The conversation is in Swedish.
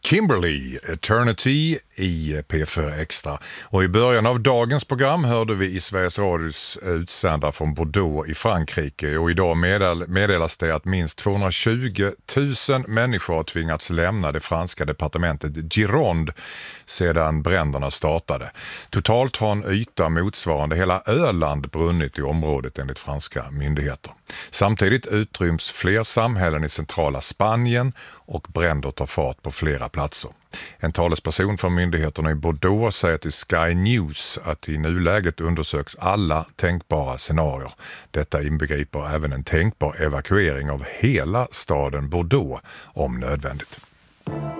Kimberly, Eternity i P4 Extra. Och i början av dagens program hörde vi i Sveriges Radios utsända från Bordeaux i Frankrike. Och idag meddelas det att minst 220 000 människor har tvingats lämna det franska departementet Gironde sedan bränderna startade. Totalt har en yta motsvarande hela Öland brunnit i området enligt franska myndigheter. Samtidigt utryms fler samhällen i centrala Spanien och bränder tar fart på flera platser. En talesperson för myndigheterna i Bordeaux säger till Sky News att i nuläget undersöks alla tänkbara scenarier. Detta inbegriper även en tänkbar evakuering av hela staden Bordeaux om nödvändigt.